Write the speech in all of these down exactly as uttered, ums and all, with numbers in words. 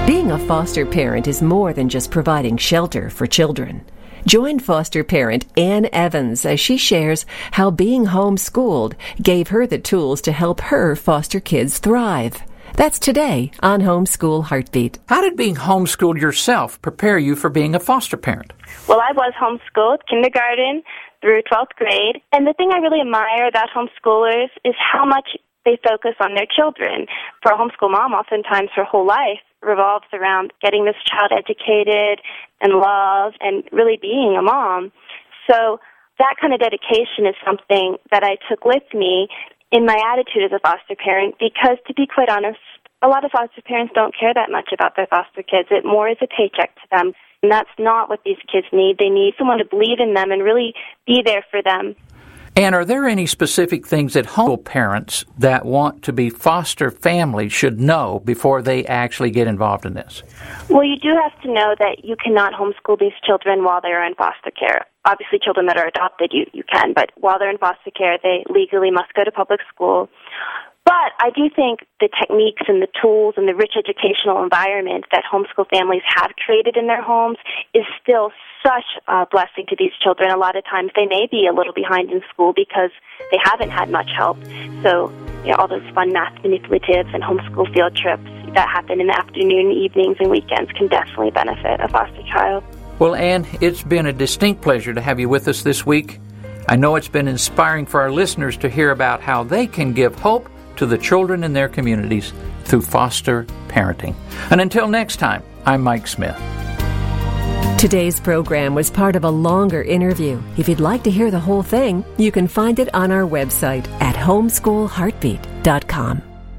Being a foster parent is more than just providing shelter for children. Join foster parent Ann Evans as she shares how being homeschooled gave her the tools to help her foster kids thrive. That's today on Homeschool Heartbeat. How did being homeschooled yourself prepare you for being a foster parent? Well, I was homeschooled kindergarten through twelfth grade, and the thing I really admire about homeschoolers is how much they focus on their children. For a homeschool mom, oftentimes her whole life revolves around getting this child educated and loved and really being a mom. So that kind of dedication is something that I took with me in my attitude as a foster parent, because to be quite honest, a lot of foster parents don't care that much about their foster kids. It more is a paycheck to them, and that's not what these kids need. They need someone to believe in them and really be there for them. And are there any specific things that homeschool parents that want to be foster families should know before they actually get involved in this? Well, you do have to know that you cannot homeschool these children while they're in foster care. Obviously, children that are adopted, you, you can, but while they're in foster care, they legally must go to public school. But I do think the techniques and the tools and the rich educational environment that homeschool families have created in their homes is still such a blessing to these children. A lot of times they may be a little behind in school because they haven't had much help. So, you know, all those fun math manipulatives and homeschool field trips that happen in the afternoon, evenings, and weekends can definitely benefit a foster child. Well, Ann, it's been a distinct pleasure to have you with us this week. I know it's been inspiring for our listeners to hear about how they can give hope to the children in their communities through foster parenting. And until next time, I'm Mike Smith. Today's program was part of a longer interview. If you'd like to hear the whole thing, you can find it on our website at homeschool heartbeat dot com.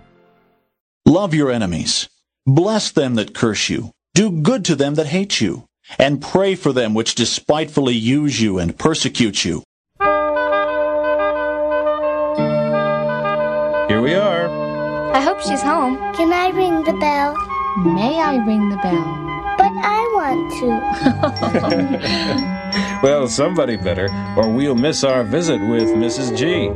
Love your enemies. Bless them that curse you. Do good to them that hate you. And pray for them which despitefully use you and persecute you. Here we are. I hope she's home. Can I ring the bell? May I ring the bell? But I want to. Well, somebody better, or we'll miss our visit with Missus G.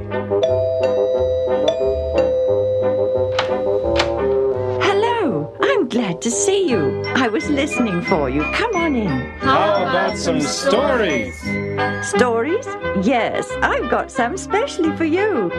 Hello. I'm glad to see you. I was listening for you. Come on in. How about some stories? Stories? Yes, I've got some specially for you.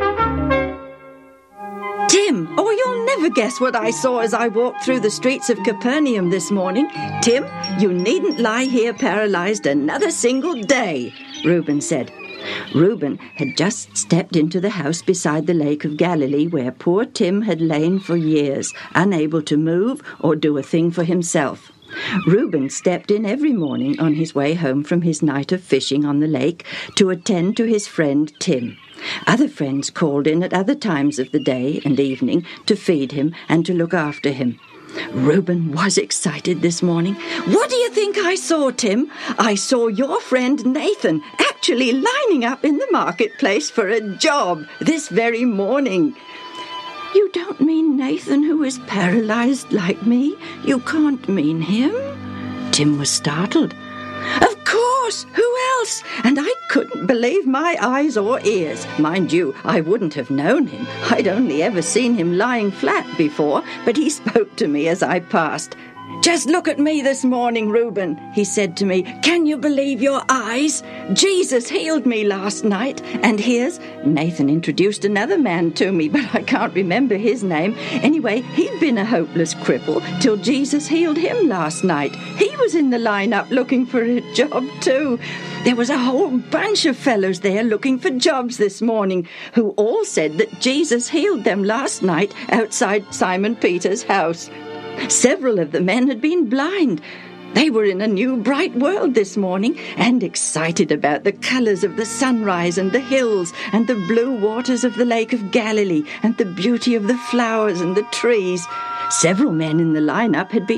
Tim, oh, you'll never guess what I saw as I walked through the streets of Capernaum this morning. Tim, you needn't lie here paralyzed another single day, Reuben said. Reuben had just stepped into the house beside the Lake of Galilee where poor Tim had lain for years, unable to move or do a thing for himself. Reuben stepped in every morning on his way home from his night of fishing on the lake to attend to his friend Tim. Other friends called in at other times of the day and evening to feed him and to look after him. Reuben was excited this morning. What do you think I saw, Tim? I saw your friend Nathan actually lining up in the marketplace for a job this very morning. You don't mean Nathan, who is paralyzed like me? You can't mean him? Tim was startled. Of course! Who else? And I couldn't believe my eyes or ears. Mind you, I wouldn't have known him. I'd only ever seen him lying flat before, but he spoke to me as I passed. Just look at me this morning, Reuben, he said to me. Can you believe your eyes? Jesus healed me last night. And here's, Nathan introduced another man to me, but I can't remember his name. Anyway, he'd been a hopeless cripple till Jesus healed him last night. He was in the lineup looking for a job too. There was a whole bunch of fellows there looking for jobs this morning who all said that Jesus healed them last night outside Simon Peter's house. Several of the men had been blind. They were in a new bright world this morning and excited about the colors of the sunrise and the hills and the blue waters of the Lake of Galilee and the beauty of the flowers and the trees. Several men in the lineup had been deaf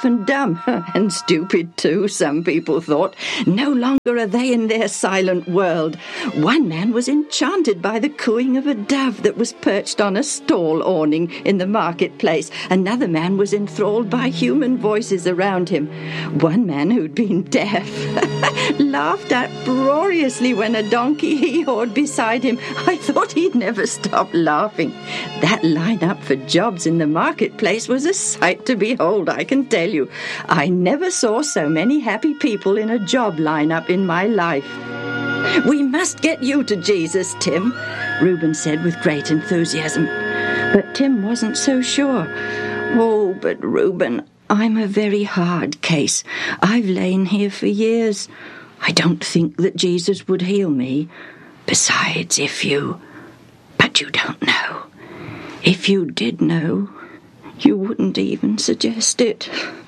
deaf and dumb, and stupid too, some people thought. No longer are they in their silent world. One man was enchanted by the cooing of a dove that was perched on a stall awning in the marketplace. Another man was enthralled by human voices around him. One man who'd been deaf laughed uproariously when a donkey hee-hawed beside him. I thought he'd never stop laughing. That line-up for jobs in the marketplace was a sight to behold, I can tell you. I never saw so many happy people in a job line-up in my life. "We must get you to Jesus, Tim," Reuben said with great enthusiasm. But Tim wasn't so sure. "Oh, but Reuben, I'm a very hard case. I've lain here for years. I don't think that Jesus would heal me. Besides, if you... But you don't know. If you did know, you wouldn't even suggest it,"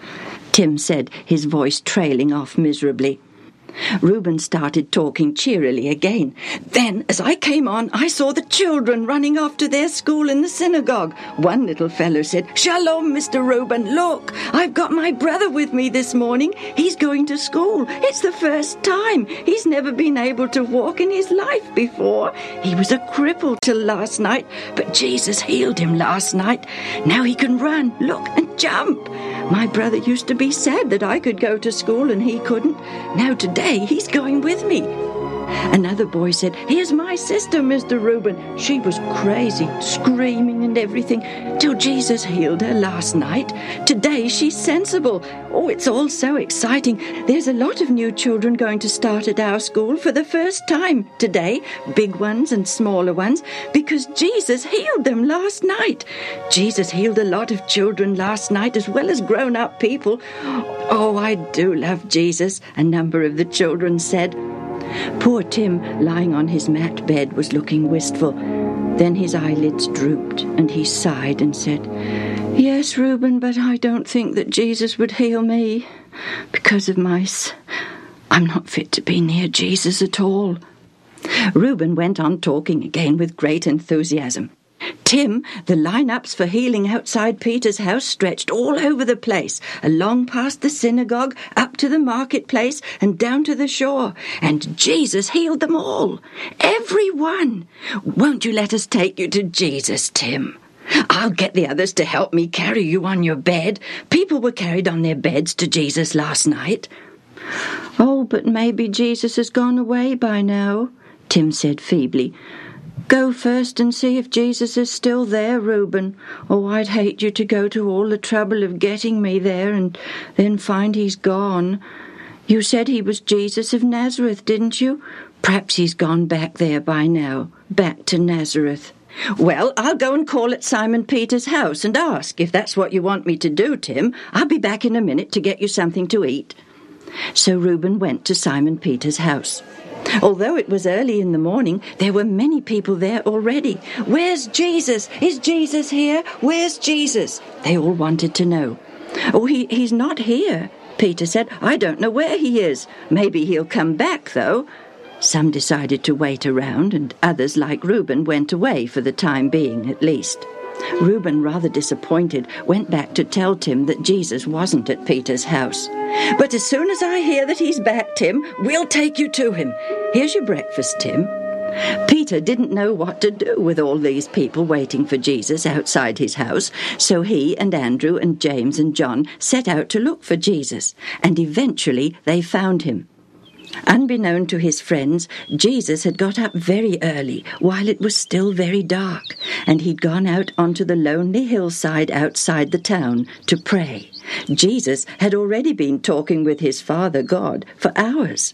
Tim said, his voice trailing off miserably. Reuben started talking cheerily again. "Then, as I came on, I saw the children running off to their school in the synagogue. One little fellow said, 'Shalom, Mister Reuben, look, I've got my brother with me this morning. He's going to school. It's the first time. He's never been able to walk in his life before. He was a cripple till last night, but Jesus healed him last night. Now he can run, look, and jump. My brother used to be sad that I could go to school and he couldn't. Now today he's going with me.' Another boy said, 'Here's my sister, Mister Reuben. She was crazy, screaming and everything, till Jesus healed her last night. Today she's sensible. Oh, it's all so exciting. There's a lot of new children going to start at our school for the first time today, big ones and smaller ones, because Jesus healed them last night. Jesus healed a lot of children last night as well as grown-up people. Oh, I do love Jesus,' a number of the children said. Poor Tim, lying on his mat bed, was looking wistful. Then his eyelids drooped, and he sighed and said, 'Yes, Reuben, but I don't think that Jesus would heal me because of my... S- I'm not fit to be near Jesus at all.' Reuben went on talking again with great enthusiasm. 'Tim, the line-ups for healing outside Peter's house stretched all over the place, along past the synagogue, up to the marketplace, and down to the shore. And Jesus healed them all. Every one. Won't you let us take you to Jesus, Tim? I'll get the others to help me carry you on your bed. People were carried on their beds to Jesus last night.' 'Oh, but maybe Jesus has gone away by now,' Tim said feebly. 'Go first and see if Jesus is still there, Reuben. Oh, I'd hate you to go to all the trouble of getting me there and then find he's gone. You said he was Jesus of Nazareth, didn't you? Perhaps he's gone back there by now, back to Nazareth.' 'Well, I'll go and call at Simon Peter's house and ask if that's what you want me to do, Tim. I'll be back in a minute to get you something to eat.' So Reuben went to Simon Peter's house. Although it was early in the morning, there were many people there already. 'Where's Jesus? Is Jesus here? Where's Jesus?' They all wanted to know. 'Oh, he, he's not here,' Peter said. 'I don't know where he is. Maybe he'll come back, though.' Some decided to wait around, and others, like Reuben, went away for the time being, at least. Reuben, rather disappointed, went back to tell Tim that Jesus wasn't at Peter's house. 'But as soon as I hear that he's back, Tim, we'll take you to him. Here's your breakfast, Tim.' Peter didn't know what to do with all these people waiting for Jesus outside his house, so he and Andrew and James and John set out to look for Jesus, and eventually they found him. Unbeknown to his friends, Jesus had got up very early, while it was still very dark, and he'd gone out onto the lonely hillside outside the town to pray. Jesus had already been talking with his Father God for hours.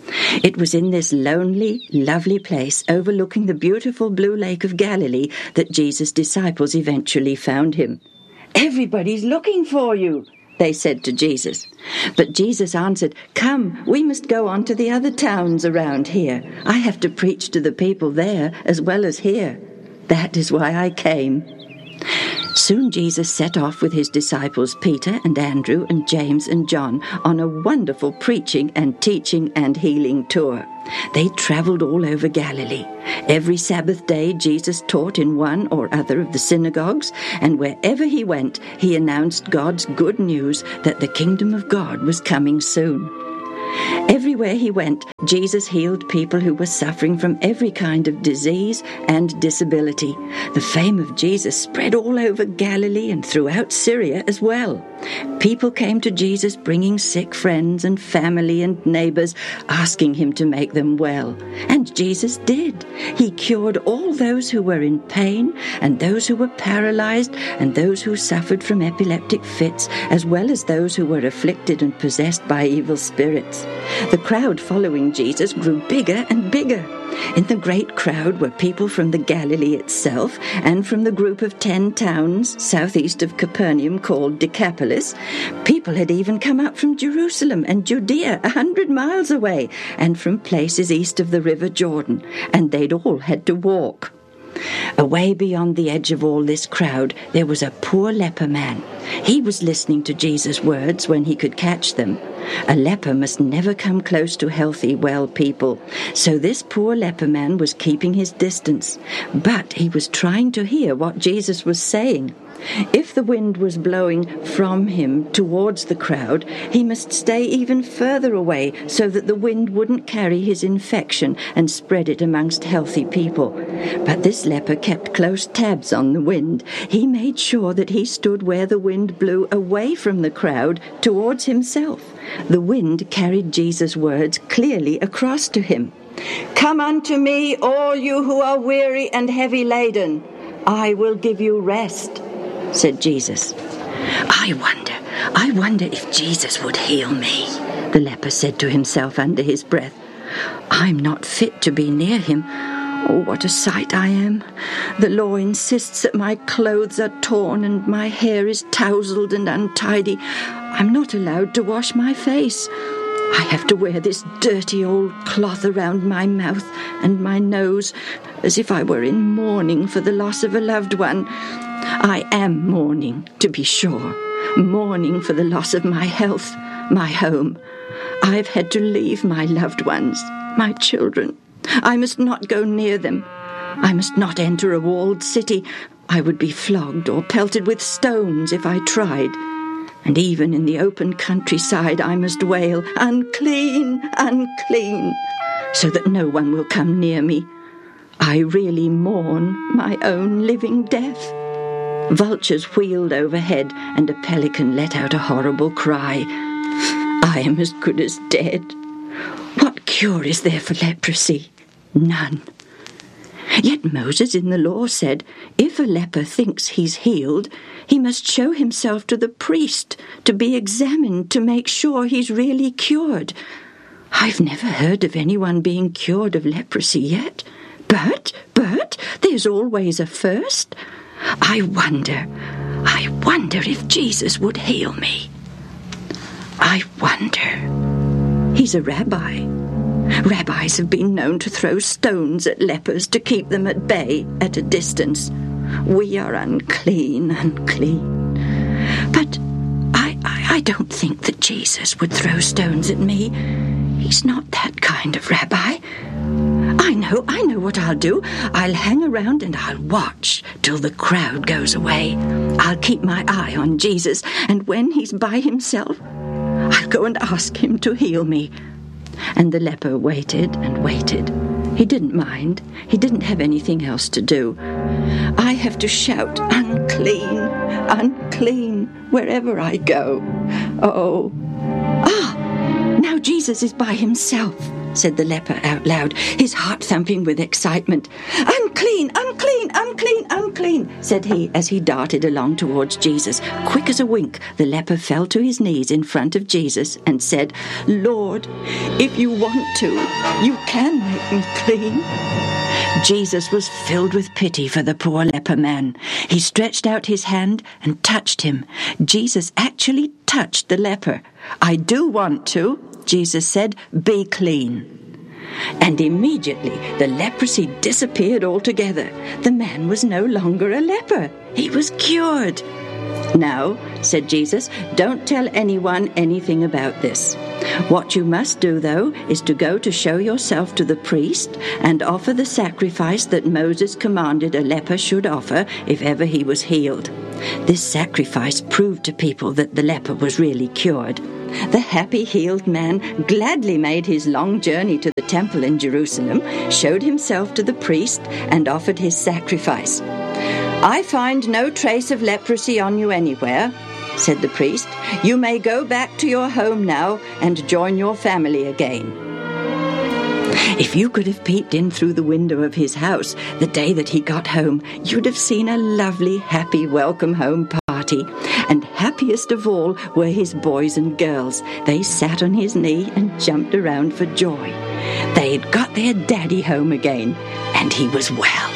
It was in this lonely, lovely place overlooking the beautiful blue lake of Galilee that Jesus' disciples eventually found him. 'Everybody's looking for you,' they said to Jesus. But Jesus answered, 'Come, we must go on to the other towns around here. I have to preach to the people there as well as here. That is why I came.' Soon Jesus set off with his disciples Peter and Andrew and James and John on a wonderful preaching and teaching and healing tour. They travelled all over Galilee. Every Sabbath day Jesus taught in one or other of the synagogues, and wherever he went, he announced God's good news that the kingdom of God was coming soon. Everywhere he went, Jesus healed people who were suffering from every kind of disease and disability. The fame of Jesus spread all over Galilee and throughout Syria as well. People came to Jesus bringing sick friends and family and neighbors, asking him to make them well. And Jesus did. He cured all those who were in pain, and those who were paralyzed, and those who suffered from epileptic fits, as well as those who were afflicted and possessed by evil spirits. The crowd following Jesus grew bigger and bigger. In the great crowd were people from the Galilee itself and from the group of ten towns southeast of Capernaum called Decapolis. People had even come up from Jerusalem and Judea a hundred miles away and from places east of the river Jordan, and they'd all had to walk. Away beyond the edge of all this crowd, there was a poor leper man. He was listening to Jesus' words when he could catch them. A leper must never come close to healthy, well people. So this poor leper man was keeping his distance, but he was trying to hear what Jesus was saying. If the wind was blowing from him towards the crowd, he must stay even further away so that the wind wouldn't carry his infection and spread it amongst healthy people. But this leper kept close tabs on the wind. He made sure that he stood where the wind blew away from the crowd towards himself. The wind carried Jesus' words clearly across to him. "Come unto me, all you who are weary and heavy laden. I will give you rest," said Jesus. I wonder, I wonder if Jesus would heal me, the leper said to himself under his breath. I'm not fit to be near him. Oh, what a sight I am. The law insists that my clothes are torn and my hair is tousled and untidy. I'm not allowed to wash my face. I have to wear this dirty old cloth around my mouth and my nose, as if I were in mourning for the loss of a loved one. I am mourning, to be sure, mourning for the loss of my health, my home. I've had to leave my loved ones, my children. I must not go near them. I must not enter a walled city. I would be flogged or pelted with stones if I tried. And even in the open countryside I must wail, unclean, unclean, so that no one will come near me. I really mourn my own living death. Vultures wheeled overhead, and a pelican let out a horrible cry. I am as good as dead. What cure is there for leprosy? None. Yet Moses in the law said, if a leper thinks he's healed, he must show himself to the priest to be examined to make sure he's really cured. I've never heard of anyone being cured of leprosy yet. But, but, there's always a first. I wonder, I wonder if Jesus would heal me. I wonder. He's a rabbi. Rabbis have been known to throw stones at lepers to keep them at bay at a distance. We are unclean, unclean. But I, I, I don't think that Jesus would throw stones at me. He's not that kind of rabbi. I know, I know what I'll do. I'll hang around and I'll watch till the crowd goes away. I'll keep my eye on Jesus, and when he's by himself, I'll go and ask him to heal me. And the leper waited and waited. He didn't mind. He didn't have anything else to do. I have to shout, unclean, unclean, wherever I go. Oh. Ah, now Jesus is by himself, said the leper out loud, his heart thumping with excitement. Unclean, unclean, unclean, unclean, said he as he darted along towards Jesus. Quick as a wink, the leper fell to his knees in front of Jesus and said, Lord, if you want to, you can make me clean. Jesus was filled with pity for the poor leper man. He stretched out his hand and touched him. Jesus actually touched the leper. I do want to, Jesus said, be clean. And immediately the leprosy disappeared altogether. The man was no longer a leper. He was cured. "Now," said Jesus, "don't tell anyone anything about this. What you must do, though, is to go to show yourself to the priest and offer the sacrifice that Moses commanded a leper should offer if ever he was healed." This sacrifice proved to people that the leper was really cured. The happy healed man gladly made his long journey to the temple in Jerusalem, showed himself to the priest, and offered his sacrifice. "I find no trace of leprosy on you anywhere," said the priest. "You may go back to your home now and join your family again." If you could have peeped in through the window of his house the day that he got home, you'd have seen a lovely, happy welcome home party. And happiest of all were his boys and girls. They sat on his knee and jumped around for joy. They'd got their daddy home again, and he was well.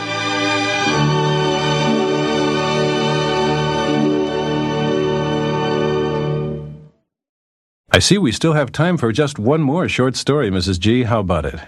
I see we still have time for just one more short story, Missus G. How about it?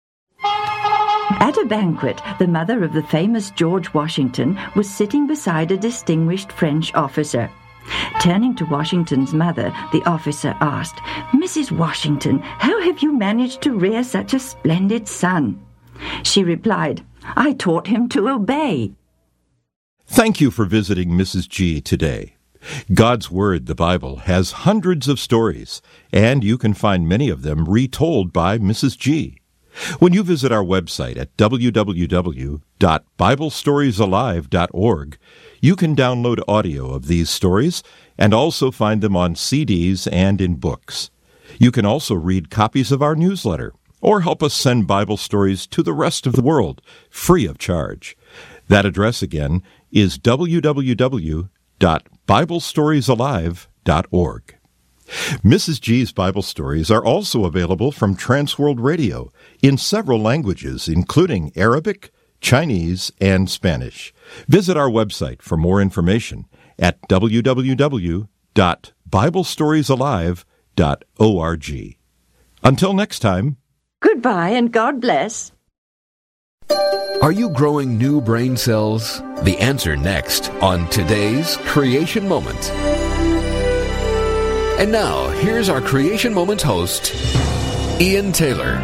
At a banquet, the mother of the famous George Washington was sitting beside a distinguished French officer. Turning to Washington's mother, the officer asked, "Missus Washington, how have you managed to rear such a splendid son?" She replied, "I taught him to obey." Thank you for visiting Missus G today. God's Word, the Bible, has hundreds of stories, and you can find many of them retold by Missus G. When you visit our website at w w w dot bible stories alive dot org, you can download audio of these stories and also find them on C Ds and in books. You can also read copies of our newsletter or help us send Bible stories to the rest of the world free of charge. That address again is w w w dot bible stories alive dot org. Missus G's Bible stories are also available from Transworld Radio in several languages, including Arabic, Chinese, and Spanish. Visit our website for more information at w w w dot bible stories alive dot org. Until next time. Goodbye and God bless. Are you growing new brain cells? The answer next on today's Creation Moment. And now, here's our Creation Moment host, Ian Taylor.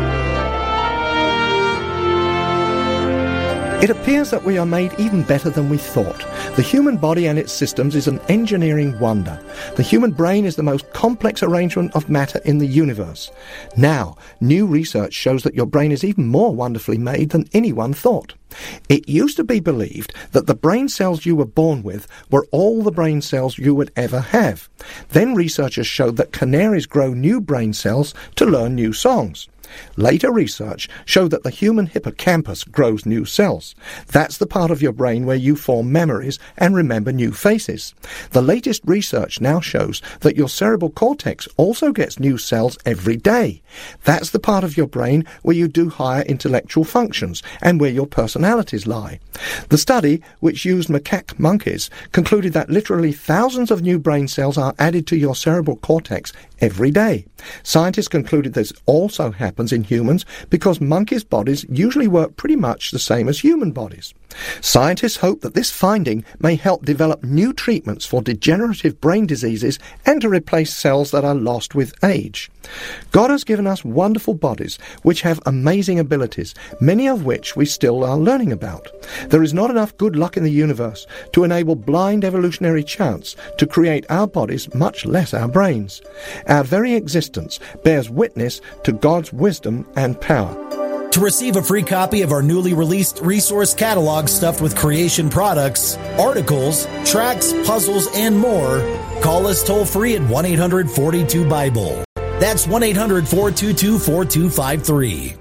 It appears that we are made even better than we thought. The human body and its systems is an engineering wonder. The human brain is the most complex arrangement of matter in the universe. Now, new research shows that your brain is even more wonderfully made than anyone thought. It used to be believed that the brain cells you were born with were all the brain cells you would ever have. Then researchers showed that canaries grow new brain cells to learn new songs. Later research showed that the human hippocampus grows new cells. That's the part of your brain where you form memories and remember new faces. The latest research now shows that your cerebral cortex also gets new cells every day. That's the part of your brain where you do higher intellectual functions and where your personalities lie. The study, which used macaque monkeys, concluded that literally thousands of new brain cells are added to your cerebral cortex every day. Scientists concluded this also happens in humans because monkeys' bodies usually work pretty much the same as human bodies. Scientists hope that this finding may help develop new treatments for degenerative brain diseases and to replace cells that are lost with age. God has given us wonderful bodies which have amazing abilities, many of which we still are learning about. There is not enough good luck in the universe to enable blind evolutionary chance to create our bodies, much less our brains. Our very existence bears witness to God's wisdom and power. To receive a free copy of our newly released resource catalog stuffed with creation products, articles, tracts, puzzles, and more, call us toll-free at one eight hundred four two Bible. That's one eight hundred four two two four two five three.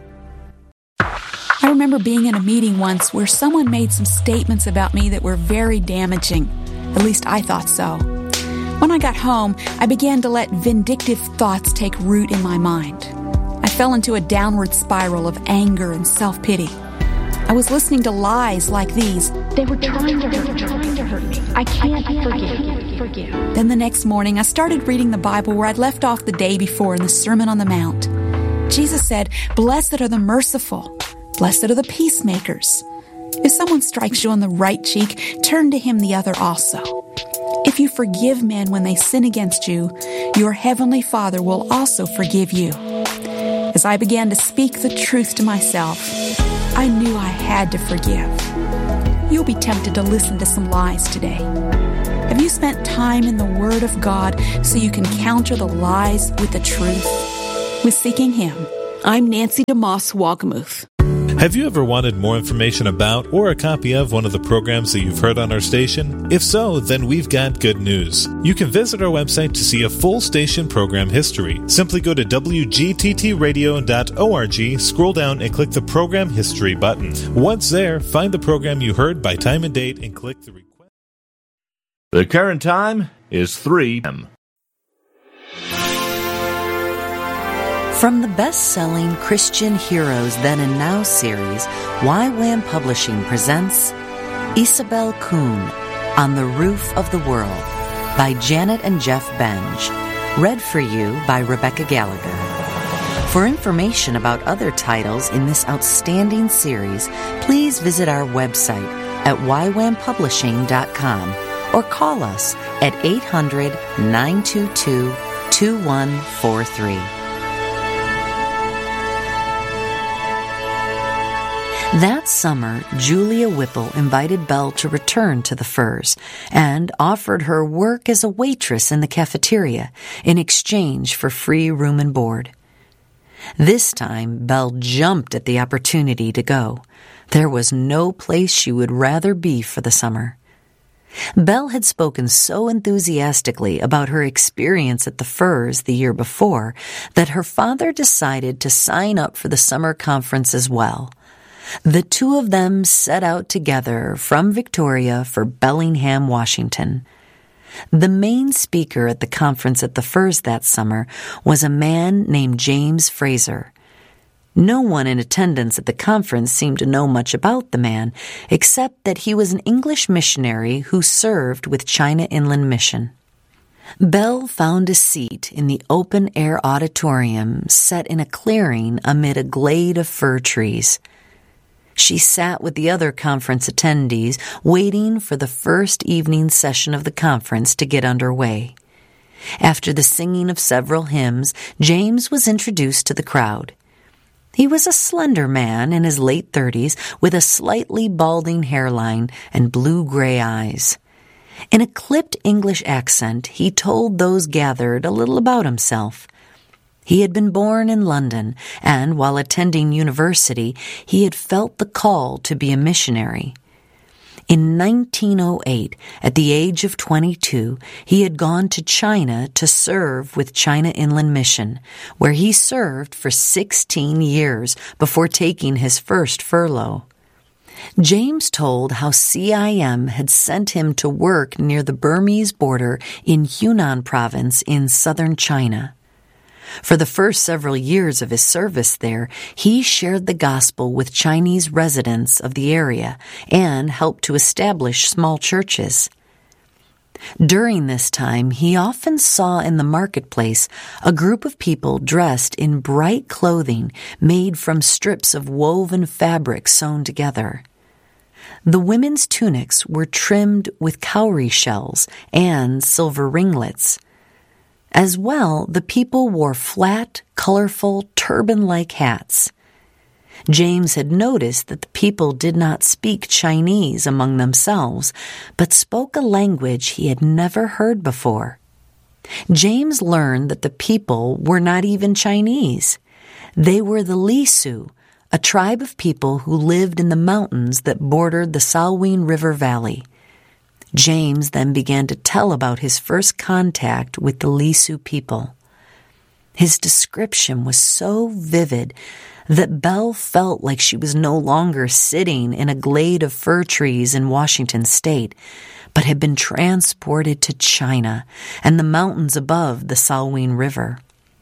I remember being in a meeting once where someone made some statements about me that were very damaging. At least I thought so. When I got home, I began to let vindictive thoughts take root in my mind. I fell into a downward spiral of anger and self-pity. I was listening to lies like these. They were trying to hurt, trying to hurt me. I can't forgive, forgive. Then the next morning, I started reading the Bible where I'd left off the day before in the Sermon on the Mount. Jesus said, "Blessed are the merciful. Blessed are the peacemakers." If someone strikes you on the right cheek, turn to him the other also. If you forgive men when they sin against you, your heavenly Father will also forgive you. As I began to speak the truth to myself, I knew I had to forgive. You'll be tempted to listen to some lies today. Have you spent time in the Word of God so you can counter the lies with the truth? With Seeking Him, I'm Nancy DeMoss Wagamuth. Have you ever wanted more information about or a copy of one of the programs that you've heard on our station? If so, then we've got good news. You can visit our website to see a full station program history. Simply go to w g t t radio dot org, scroll down and click the Program History button. Once there, find the program you heard by time and date and click the request. The current time is three p.m. From the best-selling Christian Heroes Then and Now series, Y WAM Publishing presents Isabel Kuhn, On the Roof of the World, by Janet and Jeff Benge, read for you by Rebecca Gallagher. For information about other titles in this outstanding series, please visit our website at y wam publishing dot com or call us at eight hundred, nine two two, two one four three. That summer, Julia Whipple invited Belle to return to the Firs and offered her work as a waitress in the cafeteria in exchange for free room and board. This time, Belle jumped at the opportunity to go. There was no place she would rather be for the summer. Belle had spoken so enthusiastically about her experience at the Firs the year before that her father decided to sign up for the summer conference as well. The two of them set out together from Victoria for Bellingham, Washington. The main speaker at the conference at the Firs that summer was a man named James Fraser. No one in attendance at the conference seemed to know much about the man, except that he was an English missionary who served with China Inland Mission. Belle found a seat in the open-air auditorium set in a clearing amid a glade of fir trees. She sat with the other conference attendees, waiting for the first evening session of the conference to get underway. After the singing of several hymns, James was introduced to the crowd. He was a slender man in his late thirties with a slightly balding hairline and blue-gray eyes. In a clipped English accent, he told those gathered a little about himself. He had been born in London, and while attending university, he had felt the call to be a missionary. In nineteen oh eight, at the age of twenty-two, he had gone to China to serve with China Inland Mission, where he served for sixteen years before taking his first furlough. James told how C I M had sent him to work near the Burmese border in Yunnan province in southern China. For the first several years of his service there, he shared the gospel with Chinese residents of the area and helped to establish small churches. During this time, he often saw in the marketplace a group of people dressed in bright clothing made from strips of woven fabric sewn together. The women's tunics were trimmed with cowrie shells and silver ringlets. As well, the people wore flat, colorful, turban-like hats. James had noticed that the people did not speak Chinese among themselves, but spoke a language he had never heard before. James learned that the people were not even Chinese. They were the Lisu, a tribe of people who lived in the mountains that bordered the Salween River Valley. James then began to tell about his first contact with the Lisu people. His description was so vivid that Belle felt like she was no longer sitting in a glade of fir trees in Washington state, but had been transported to China and the mountains above the Salween River.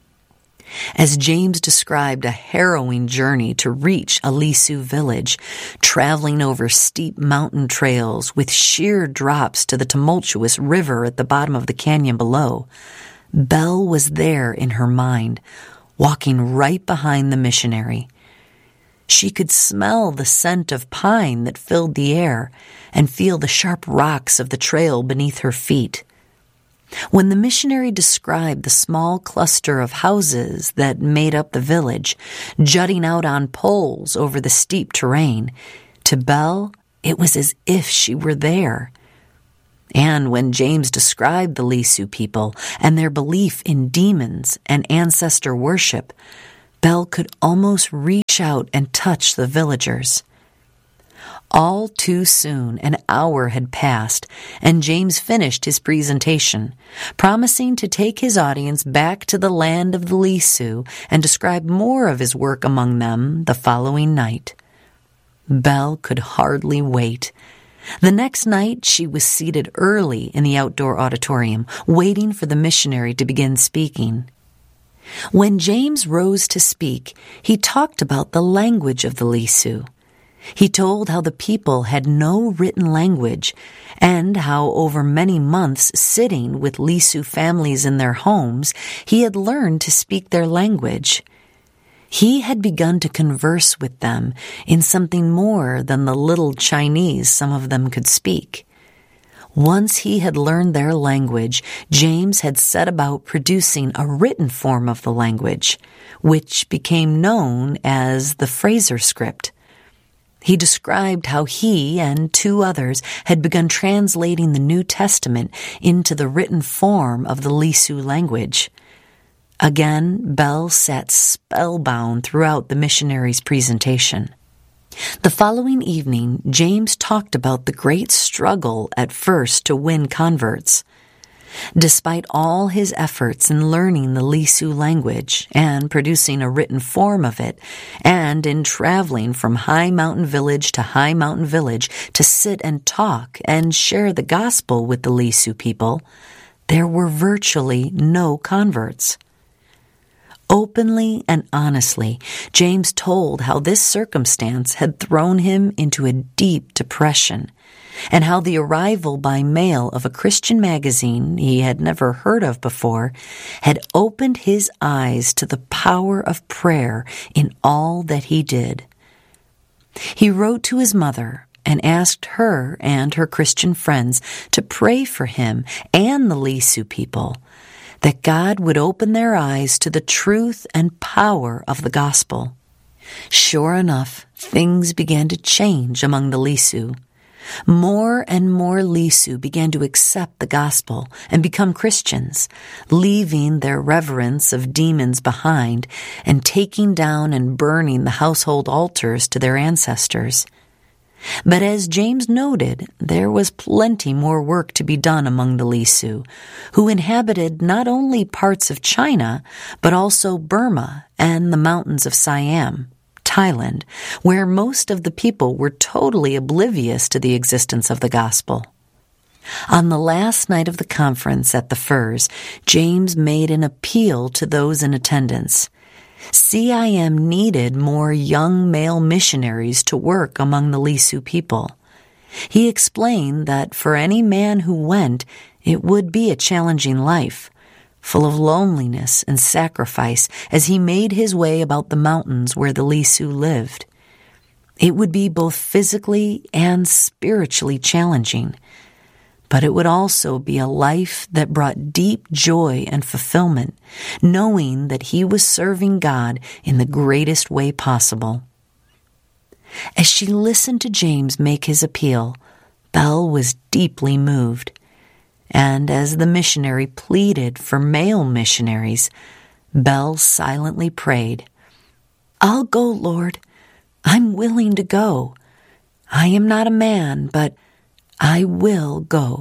As James described a harrowing journey to reach a Lisu village, traveling over steep mountain trails with sheer drops to the tumultuous river at the bottom of the canyon below, Belle was there in her mind, walking right behind the missionary. She could smell the scent of pine that filled the air and feel the sharp rocks of the trail beneath her feet. When the missionary described the small cluster of houses that made up the village, jutting out on poles over the steep terrain, to Belle, it was as if she were there. And when James described the Lisu people and their belief in demons and ancestor worship, Belle could almost reach out and touch the villagers. All too soon, an hour had passed, and James finished his presentation, promising to take his audience back to the land of the Lisu and describe more of his work among them the following night. Belle could hardly wait. The next night, she was seated early in the outdoor auditorium, waiting for the missionary to begin speaking. When James rose to speak, he talked about the language of the Lisu. He told how the people had no written language, and how over many months sitting with Lisu families in their homes, he had learned to speak their language. He had begun to converse with them in something more than the little Chinese some of them could speak. Once he had learned their language, James had set about producing a written form of the language, which became known as the Fraser script. He described how he and two others had begun translating the New Testament into the written form of the Lisu language. Again, Belle sat spellbound throughout the missionary's presentation. The following evening, James talked about the great struggle at first to win converts. Despite all his efforts in learning the Lisu language and producing a written form of it, and in traveling from high mountain village to high mountain village to sit and talk and share the gospel with the Lisu people, there were virtually no converts. Openly and honestly, James told how this circumstance had thrown him into a deep depression, and how the arrival by mail of a Christian magazine he had never heard of before had opened his eyes to the power of prayer in all that he did. He wrote to his mother and asked her and her Christian friends to pray for him and the Lisu people, that God would open their eyes to the truth and power of the gospel. Sure enough, things began to change among the Lisu. More and more Lisu began to accept the gospel and become Christians, leaving their reverence of demons behind and taking down and burning the household altars to their ancestors. But as James noted, there was plenty more work to be done among the Lisu, who inhabited not only parts of China, but also Burma and the mountains of Siam, Thailand, where most of the people were totally oblivious to the existence of the gospel. On the last night of the conference at the Firs, James made an appeal to those in attendance. C I M needed more young male missionaries to work among the Lisu people. He explained that for any man who went, it would be a challenging life, full of loneliness and sacrifice as he made his way about the mountains where the Lisu lived. It would be both physically and spiritually challenging, but it would also be a life that brought deep joy and fulfillment, knowing that he was serving God in the greatest way possible. As she listened to James make his appeal, Belle was deeply moved. And as the missionary pleaded for male missionaries, Belle silently prayed, "I'll go, Lord. I'm willing to go. I am not a man, but I will go."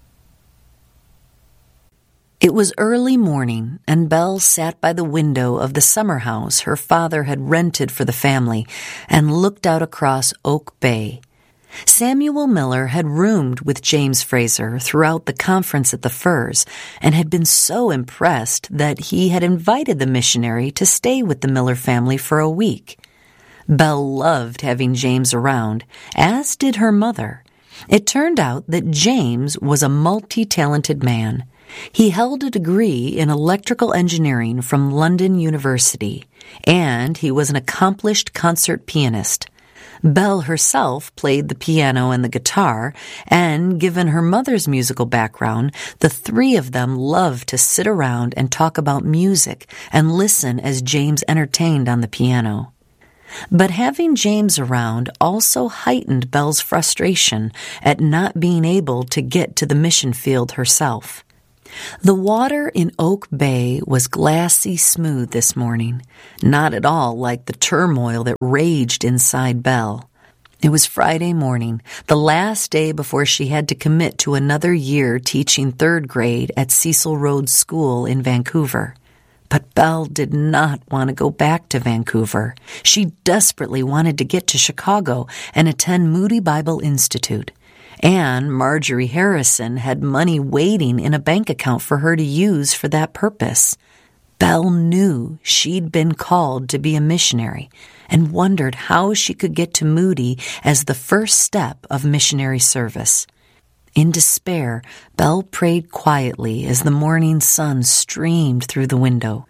It was early morning, and Belle sat by the window of the summer house her father had rented for the family and looked out across Oak Bay. Samuel Miller had roomed with James Fraser throughout the conference at the Firs and had been so impressed that he had invited the missionary to stay with the Miller family for a week. Belle loved having James around, as did her mother. It turned out that James was a multi-talented man. He held a degree in electrical engineering from London University, and he was an accomplished concert pianist. Belle herself played the piano and the guitar, and given her mother's musical background, the three of them loved to sit around and talk about music and listen as James entertained on the piano. But having James around also heightened Belle's frustration at not being able to get to the mission field herself. The water in Oak Bay was glassy smooth this morning, not at all like the turmoil that raged inside Belle. It was Friday morning, the last day before she had to commit to another year teaching third grade at Cecil Rhodes School in Vancouver. But Belle did not want to go back to Vancouver. She desperately wanted to get to Chicago and attend Moody Bible Institute. And Marjorie Harrison had money waiting in a bank account for her to use for that purpose. Belle knew she'd been called to be a missionary and wondered how she could get to Moody as the first step of missionary service. In despair, Belle prayed quietly as the morning sun streamed through the window.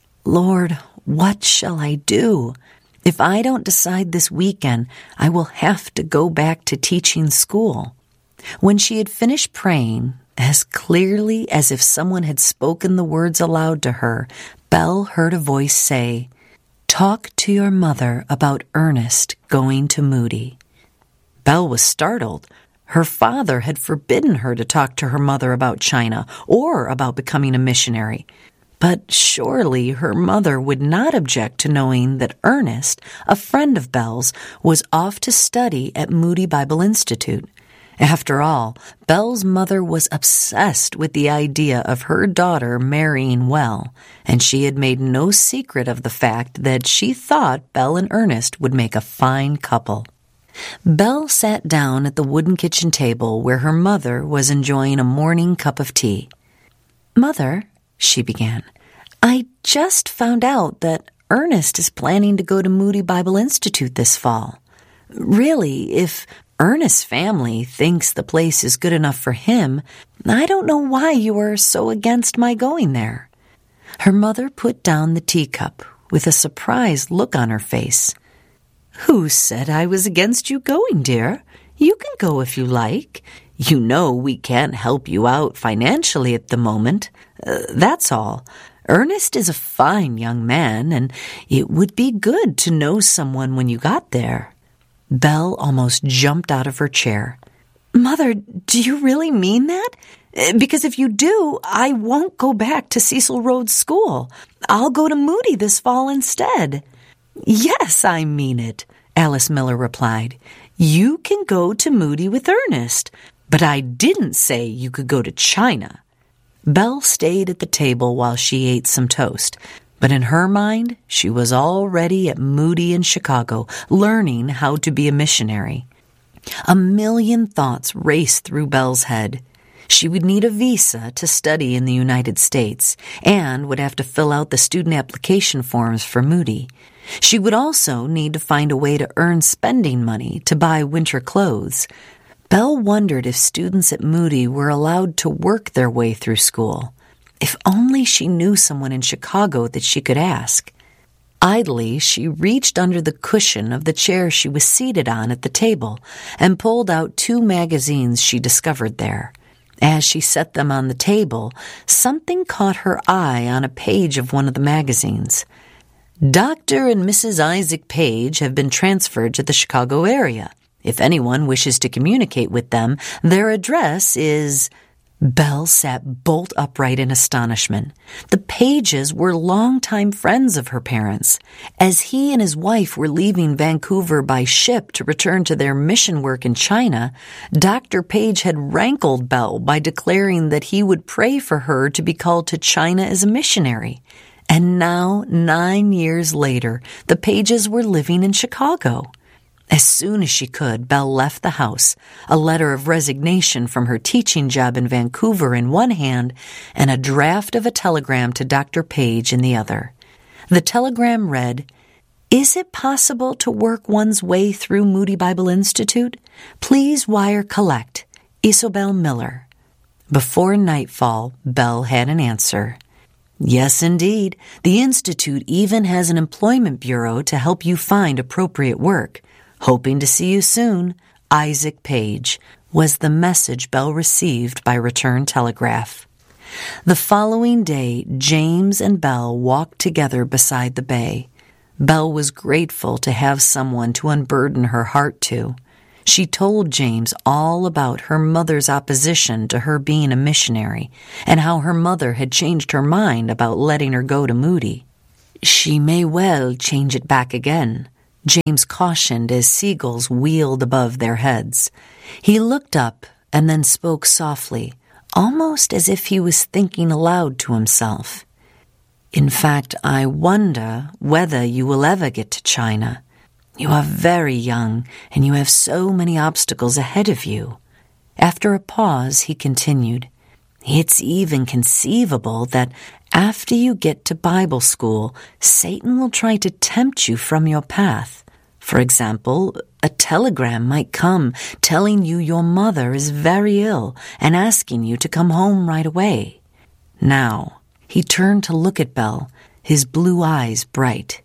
Lord, what shall I do? If I don't decide this weekend, I will have to go back to teaching school. When she had finished praying, as clearly as if someone had spoken the words aloud to her, Belle heard a voice say, "Talk to your mother about Ernest going to Moody." Belle was startled. Her father had forbidden her to talk to her mother about China or about becoming a missionary. But surely her mother would not object to knowing that Ernest, a friend of Belle's, was off to study at Moody Bible Institute. After all, Belle's mother was obsessed with the idea of her daughter marrying well, and she had made no secret of the fact that she thought Belle and Ernest would make a fine couple. Belle sat down at the wooden kitchen table where her mother was enjoying a morning cup of tea. "Mother," she began, "I just found out that Ernest is planning to go to Moody Bible Institute this fall. Really, if Ernest's family thinks the place is good enough for him, I don't know why you are so against my going there." Her mother put down the teacup with a surprised look on her face. "Who said I was against you going, dear? You can go if you like. You know we can't help you out financially at the moment. Uh, that's all. Ernest is a fine young man, and it would be good to know someone when you got there." Belle almost jumped out of her chair. "Mother, do you really mean that? Because if you do, I won't go back to Cecil Rhodes School. I'll go to Moody this fall instead." "Yes, I mean it," Alice Miller replied. "You can go to Moody with Ernest, but I didn't say you could go to China." Belle stayed at the table while she ate some toast, but in her mind, she was already at Moody in Chicago, learning how to be a missionary. A million thoughts raced through Belle's head. She would need a visa to study in the United States and would have to fill out the student application forms for Moody. She would also need to find a way to earn spending money to buy winter clothes. Belle wondered if students at Moody were allowed to work their way through school. If only she knew someone in Chicago that she could ask. Idly, she reached under the cushion of the chair she was seated on at the table and pulled out two magazines she discovered there. As she set them on the table, something caught her eye on a page of one of the magazines. "Doctor and Missus Isaac Page have been transferred to the Chicago area. If anyone wishes to communicate with them, their address is..." Belle sat bolt upright in astonishment. The Pages were longtime friends of her parents. As he and his wife were leaving Vancouver by ship to return to their mission work in China, Doctor Page had rankled Belle by declaring that he would pray for her to be called to China as a missionary. And now, nine years later, the Pages were living in Chicago. As soon as she could, Belle left the house, a letter of resignation from her teaching job in Vancouver in one hand and a draft of a telegram to Doctor Page in the other. The telegram read, "Is it possible to work one's way through Moody Bible Institute? Please wire collect. Isobel Miller." Before nightfall, Belle had an answer. Yes, indeed. The Institute even has an employment bureau to help you find appropriate work. Hoping to see you soon, Isaac Page, was the message Belle received by return telegraph. The following day, James and Belle walked together beside the bay. Belle was grateful to have someone to unburden her heart to. She told James all about her mother's opposition to her being a missionary and how her mother had changed her mind about letting her go to Moody. She may well change it back again, James cautioned as seagulls wheeled above their heads. He looked up and then spoke softly, almost as if he was thinking aloud to himself. In fact, I wonder whether you will ever get to China. You are very young, and you have so many obstacles ahead of you. After a pause, he continued, It's even conceivable that after you get to Bible school, Satan will try to tempt you from your path. For example, a telegram might come telling you your mother is very ill and asking you to come home right away. Now, he turned to look at Belle, his blue eyes bright.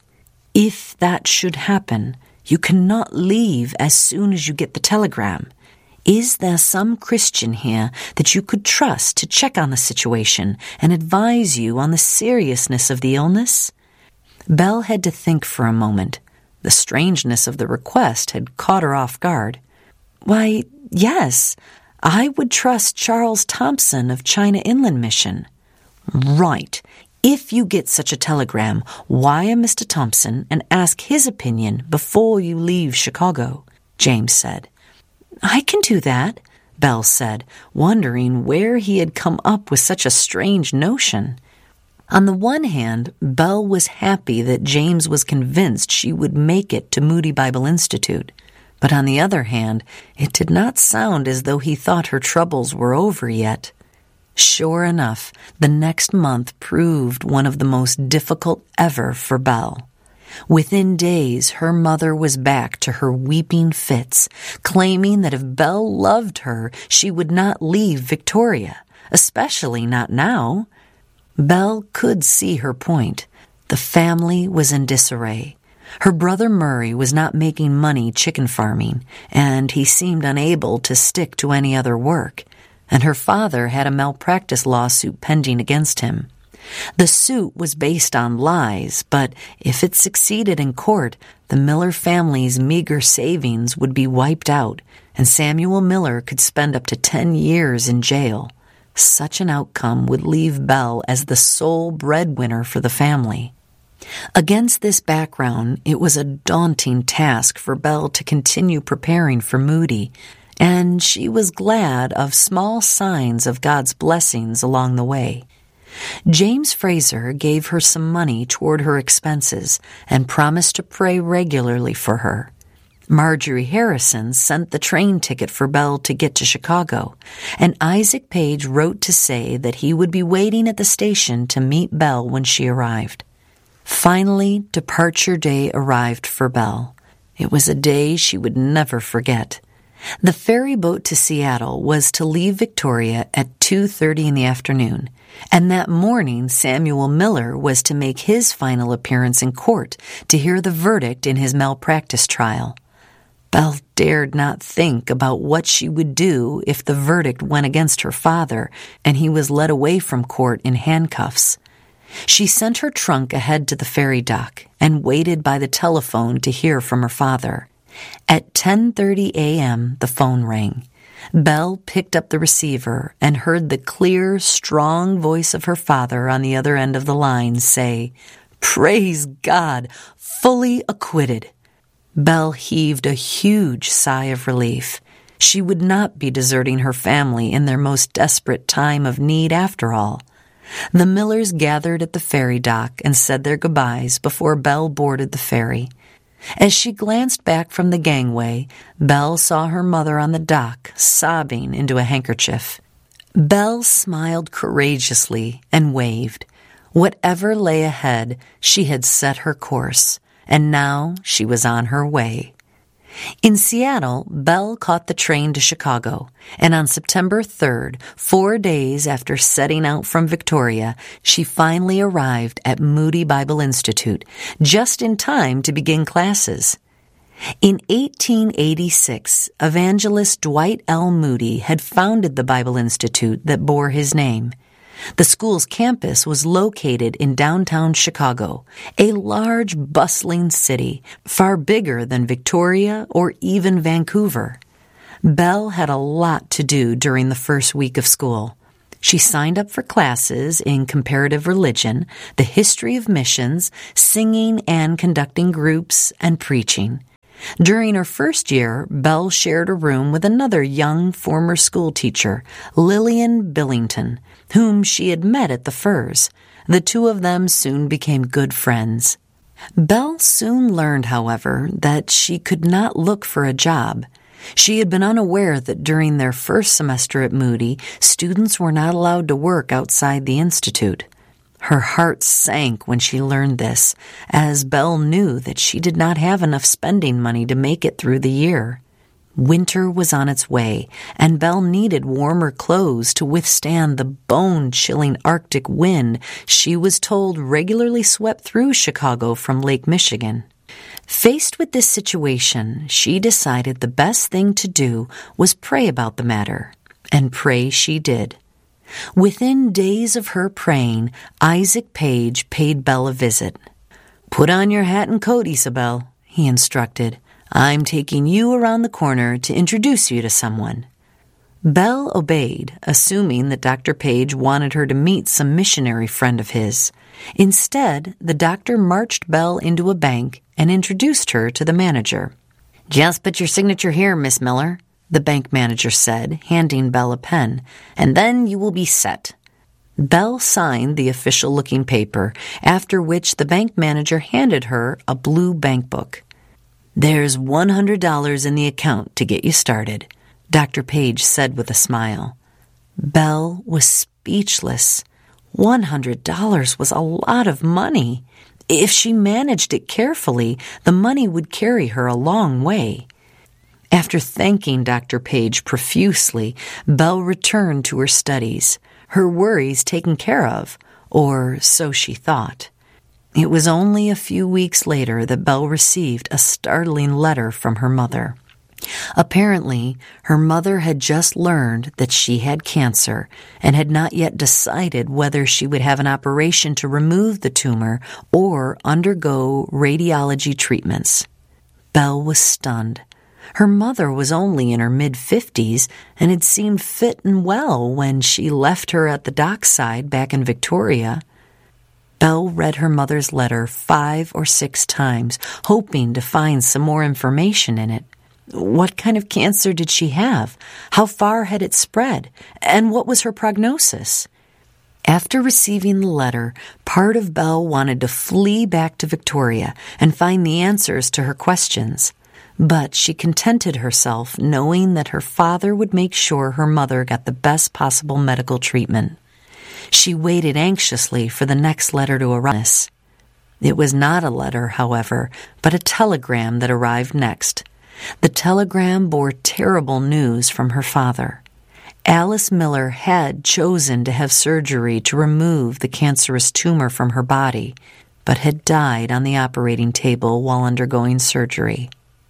If that should happen, you cannot leave as soon as you get the telegram. Is there some Christian here that you could trust to check on the situation and advise you on the seriousness of the illness? Belle had to think for a moment. The strangeness of the request had caught her off guard. Why, yes, I would trust Charles Thompson of China Inland Mission. Right. If you get such a telegram, wire Mister Thompson and ask his opinion before you leave Chicago, James said. I can do that, Belle said, wondering where he had come up with such a strange notion. On the one hand, Belle was happy that James was convinced she would make it to Moody Bible Institute. But on the other hand, it did not sound as though he thought her troubles were over yet. Sure enough, the next month proved one of the most difficult ever for Belle. Within days, her mother was back to her weeping fits, claiming that if Belle loved her, she would not leave Victoria, especially not now. Belle could see her point. The family was in disarray. Her brother Murray was not making money chicken farming, and he seemed unable to stick to any other work. And her father had a malpractice lawsuit pending against him. The suit was based on lies, but if it succeeded in court, the Miller family's meager savings would be wiped out, and Samuel Miller could spend up to ten years in jail. Such an outcome would leave Belle as the sole breadwinner for the family. Against this background, it was a daunting task for Belle to continue preparing for Moody, and she was glad of small signs of God's blessings along the way. James Fraser gave her some money toward her expenses and promised to pray regularly for her. Marjorie Harrison sent the train ticket for Belle to get to Chicago, and Isaac Page wrote to say that he would be waiting at the station to meet Belle when she arrived. Finally, departure day arrived for Belle. It was a day she would never forget. The ferry boat to Seattle was to leave Victoria at two thirty in the afternoon, and that morning Samuel Miller was to make his final appearance in court to hear the verdict in his malpractice trial. Belle dared not think about what she would do if the verdict went against her father and he was led away from court in handcuffs. She sent her trunk ahead to the ferry dock and waited by the telephone to hear from her father. At ten thirty a.m., the phone rang. Belle picked up the receiver and heard the clear, strong voice of her father on the other end of the line say, "Praise God, fully acquitted." Belle heaved a huge sigh of relief. She would not be deserting her family in their most desperate time of need after all. The Millers gathered at the ferry dock and said their goodbyes before Belle boarded the ferry. As she glanced back from the gangway, Belle saw her mother on the dock, sobbing into a handkerchief. Belle smiled courageously and waved. Whatever lay ahead, she had set her course, and now she was on her way. In Seattle, Belle caught the train to Chicago, and on September third, four days after setting out from Victoria, she finally arrived at Moody Bible Institute, just in time to begin classes. In eighteen eighty-six, evangelist Dwight L. Moody had founded the Bible Institute that bore his name. The school's campus was located in downtown Chicago, a large, bustling city, far bigger than Victoria or even Vancouver. Belle had a lot to do during the first week of school. She signed up for classes in comparative religion, the history of missions, singing and conducting groups, and preaching. During her first year, Belle shared a room with another young former school teacher, Lillian Billington, whom she had met at the Firs. The two of them soon became good friends. Belle soon learned, however, that she could not look for a job. She had been unaware that during their first semester at Moody, students were not allowed to work outside the institute. Her heart sank when she learned this, as Belle knew that she did not have enough spending money to make it through the year. Winter was on its way, and Belle needed warmer clothes to withstand the bone-chilling Arctic wind she was told regularly swept through Chicago from Lake Michigan. Faced with this situation, she decided the best thing to do was pray about the matter, and pray she did. Within days of her praying, Isaac Page paid Belle a visit. "Put on your hat and coat, Isabel," he instructed. "I'm taking you around the corner to introduce you to someone." Belle obeyed, assuming that Doctor Page wanted her to meet some missionary friend of his. Instead, the doctor marched Belle into a bank and introduced her to the manager. "Just put your signature here, Miss Miller," the bank manager said, handing Belle a pen, "and then you will be set." Belle signed the official-looking paper, after which the bank manager handed her a blue bank book. "There's one hundred dollars in the account to get you started," Doctor Page said with a smile. Belle was speechless. one hundred dollars was a lot of money. If she managed it carefully, the money would carry her a long way. After thanking Doctor Page profusely, Belle returned to her studies, her worries taken care of, or so she thought. It was only a few weeks later that Belle received a startling letter from her mother. Apparently, her mother had just learned that she had cancer and had not yet decided whether she would have an operation to remove the tumor or undergo radiology treatments. Belle was stunned. Her mother was only in her mid-fifties and had seemed fit and well when she left her at the dockside back in Victoria. Belle read her mother's letter five or six times, hoping to find some more information in it. What kind of cancer did she have? How far had it spread? And what was her prognosis? After receiving the letter, part of Belle wanted to flee back to Victoria and find the answers to her questions. But she contented herself knowing that her father would make sure her mother got the best possible medical treatment. She waited anxiously for the next letter to arrive. It was not a letter, however, but a telegram that arrived next. The telegram bore terrible news from her father. Alice Miller had chosen to have surgery to remove the cancerous tumor from her body, but had died on the operating table while undergoing surgery.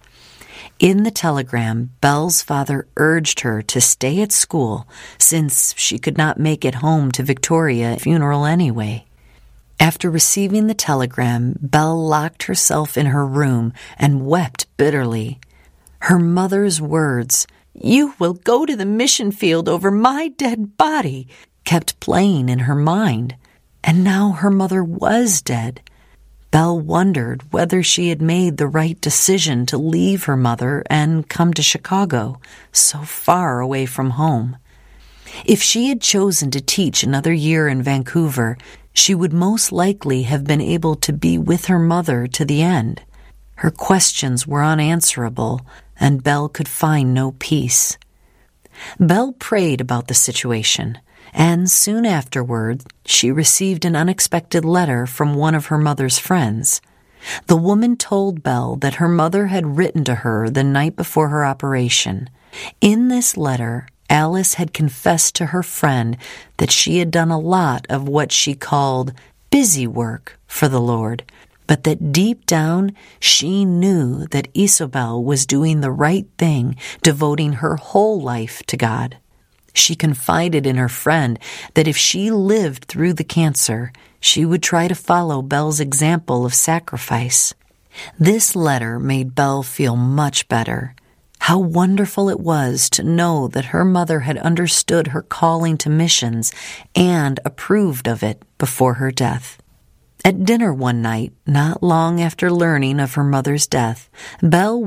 In the telegram, Belle's father urged her to stay at school since she could not make it home to Victoria at the funeral anyway. After receiving the telegram, Belle locked herself in her room and wept bitterly. Her mother's words, "You will go to the mission field over my dead body," kept playing in her mind. And now her mother was dead. Belle wondered whether she had made the right decision to leave her mother and come to Chicago, so far away from home. If she had chosen to teach another year in Vancouver, she would most likely have been able to be with her mother to the end. Her questions were unanswerable, and Belle could find no peace. Belle prayed about the situation, and soon afterward she received an unexpected letter from one of her mother's friends. The woman told Belle that her mother had written to her the night before her operation. In this letter, Alice had confessed to her friend that she had done a lot of what she called busy work for the Lord, but that deep down she knew that Isobel was doing the right thing, devoting her whole life to God. She confided in her friend that if she lived through the cancer, she would try to follow Belle's example of sacrifice. This letter made Belle feel much better. How wonderful it was to know that her mother had understood her calling to missions and approved of it before her death. At dinner one night, not long after learning of her mother's death, Belle